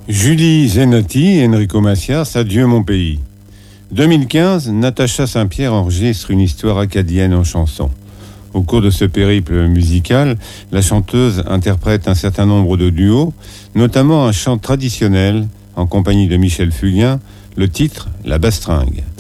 Julie Zenotti, Enrico Macias, Adieu mon pays. 2015, Natacha Saint-Pierre enregistre une histoire acadienne en chanson. Au cours de ce périple musical, la chanteuse interprète un certain nombre de duos, notamment un chant traditionnel en compagnie de Michel Fugain, le titre La Bastringue.